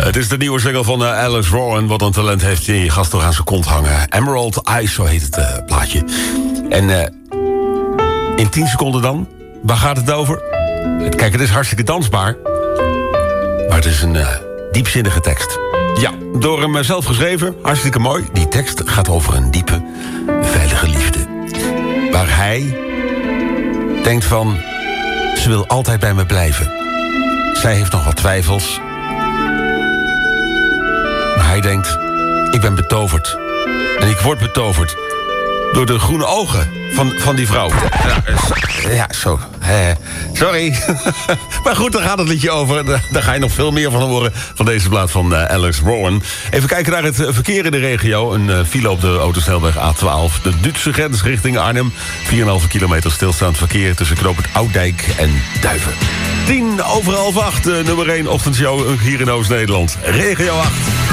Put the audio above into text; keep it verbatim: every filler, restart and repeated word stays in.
Het is de nieuwe single van uh, Alex Rowan. Wat een talent heeft hij. Je gast toch aan zijn kont hangen. Emerald Eyes, zo heet het uh, plaatje. En uh, in tien seconden dan, waar gaat het over? Kijk, het is hartstikke dansbaar. Maar het is een uh, diepzinnige tekst. Ja, door hem zelf geschreven. Hartstikke mooi. Die tekst gaat over een diepe, veilige liefde. Waar hij denkt van, ze wil altijd bij me blijven. Zij heeft nog wat twijfels. Maar hij denkt, ik ben betoverd. En ik word betoverd door de groene ogen van, van die vrouw. Ja, ja zo. Eh, sorry. Maar goed, daar gaat het liedje over. Daar ga je nog veel meer van horen van deze plaat van uh, Alex Rowan. Even kijken naar het verkeer in de regio. Een uh, file op de autosnelweg A twaalf. De Duitse grens richting Arnhem. vier komma vijf kilometer stilstaand verkeer tussen knooppunt Oudijk en Duiven. tien over half acht, uh, nummer één ochtendshow hier in Oost-Nederland. Regio acht.